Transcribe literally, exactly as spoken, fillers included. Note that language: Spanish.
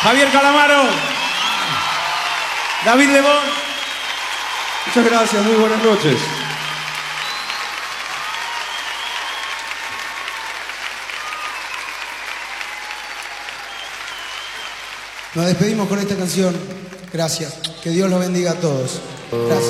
Javier Calamaro, David Lebón. Muchas gracias, muy buenas noches. Nos despedimos con esta canción. Gracias. Que Dios los bendiga a todos. Gracias.